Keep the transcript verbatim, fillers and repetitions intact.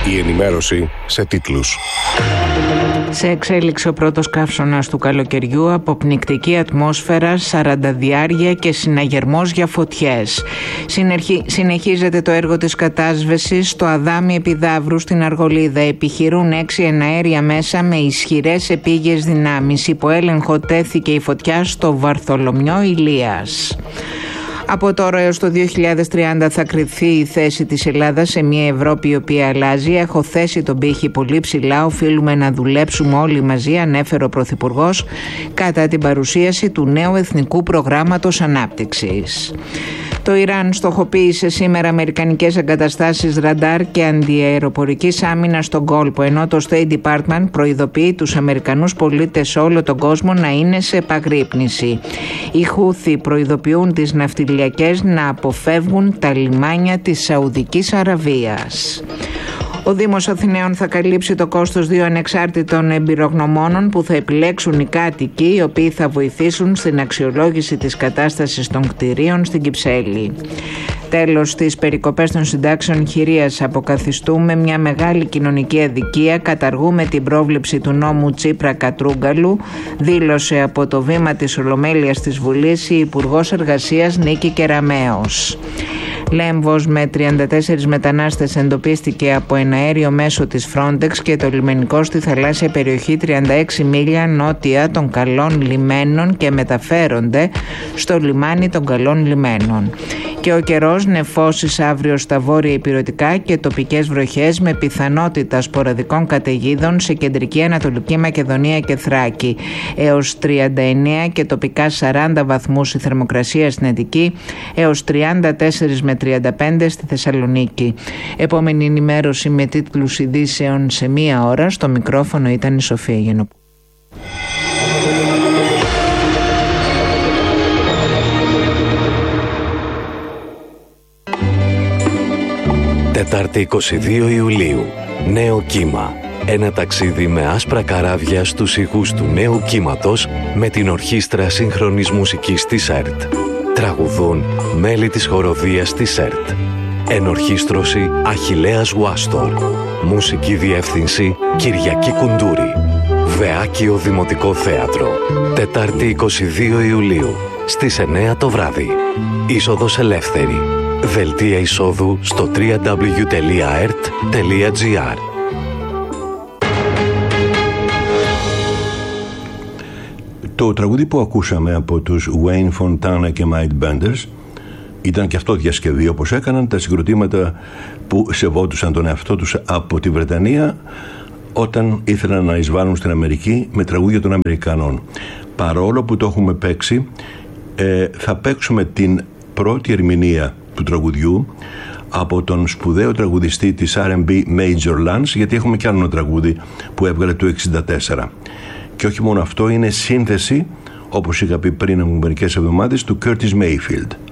Η ενημέρωση σε τίτλους. Σε εξέλιξη ο πρώτος καύσωνας του καλοκαιριού, αποπνικτική ατμόσφαιρα, σαρανταδιάρια και συναγερμός για φωτιές. Συνεχι... Συνεχίζεται το έργο της κατάσβεσης στο Αδάμι Επιδαύρου στην Αργολίδα. Επιχειρούν έξι εναέρια μέσα με ισχυρές επίγειες δυνάμεις. Υπό έλεγχο τέθηκε η φωτιά στο Βαρθολομιό Ηλίας. Από τώρα έως το δύο χιλιάδες τριάντα θα κριθεί η θέση της Ελλάδας σε μια Ευρώπη η οποία αλλάζει. Έχω θέσει τον πύχη πολύ ψηλά, οφείλουμε να δουλέψουμε όλοι μαζί, ανέφερε ο Πρωθυπουργός κατά την παρουσίαση του νέου Εθνικού Προγράμματος Ανάπτυξης. Το Ιράν στοχοποίησε σήμερα αμερικανικές εγκαταστάσεις ραντάρ και αντιαεροπορικής άμυνας στον κόλπο, ενώ το State Department προειδοποιεί τους Αμερικανούς πολίτες σε όλο τον κόσμο να είναι σε επαγρύπνηση. Οι Χούθι προειδοποιούν τις ναυτιλιακές να αποφεύγουν τα λιμάνια της Σαουδικής Αραβίας. Ο Δήμος Αθηναίων θα καλύψει το κόστος δύο ανεξάρτητων εμπειρογνωμόνων που θα επιλέξουν οι κάτοικοι, οι οποίοι θα βοηθήσουν στην αξιολόγηση της κατάστασης των κτηρίων στην Κυψέλη. Τέλος, στις περικοπές των συντάξεων χειρίας αποκαθιστούμε μια μεγάλη κοινωνική αδικία, καταργούμε την πρόβλεψη του νόμου Τσίπρα-Κατρούγκαλου, δήλωσε από το βήμα της Ολομέλειας της Βουλής η Υπουργός Εργασίας Νίκη Κεραμέως. Λέμβος με τριάντα τέσσερις μετανάστες εντοπίστηκε από ένα αέριο μέσω της Frontex και το λιμενικό στη θαλάσσια περιοχή τριάντα έξι μίλια νότια των Καλών Λιμένων και μεταφέρονται στο λιμάνι των Καλών Λιμένων. Και ο καιρός, νεφώσεις αύριο στα βόρεια ηπειρωτικά και τοπικές βροχές με πιθανότητα σποραδικών καταιγίδων σε κεντρική Ανατολική Μακεδονία και Θράκη. Έως τριάντα εννέα και τοπικά σαράντα βαθμούς η θερμοκρασία στην Αττική, έως τριάντα τέσσερα με τριάντα πέντε στη Θεσσαλονίκη. Επόμενη ενημέρωση με τίτλους ειδήσεων σε μία ώρα. Στο μικρόφωνο ήταν η Σοφία Γενοπούλου. Τετάρτη είκοσι δύο Ιουλίου. Νέο κύμα. Ένα ταξίδι με άσπρα καράβια στους ηχούς του νέου κύματος με την Ορχήστρα Σύγχρονης Μουσικής της ΕΡΤ. Τραγουδούν μέλη της χοροδίας της ΕΡΤ. Ενορχήστρωση Αχιλλέας Γουάστορ. Μουσική διεύθυνση Κυριακή Κουντούρη. Βεάκιο Δημοτικό Θέατρο. Τετάρτη είκοσι δύο Ιουλίου στις εννέα το βράδυ. Είσοδος ελεύθερη. Δελτία εισόδου στο double-u double-u double-u τελεία e r t τελεία g r. Το τραγούδι που ακούσαμε από τους Wayne Fontana και Mike Benders ήταν και αυτό διασκευή, όπως έκαναν τα συγκροτήματα που σεβόντουσαν τον εαυτό τους από τη Βρετανία όταν ήθελαν να εισβάλλουν στην Αμερική με τραγούδια των Αμερικανών. Παρόλο που το έχουμε παίξει, ε, θα παίξουμε την πρώτη ερμηνεία του τραγουδιού από τον σπουδαίο τραγουδιστή της αρ εν μπι Major Lance, γιατί έχουμε κι άλλο ένα τραγούδι που έβγαλε το εξήντα τέσσερα. Και όχι μόνο αυτό, είναι σύνθεση, όπως είχα πει πριν από μερικές εβδομάδες, του Curtis Mayfield.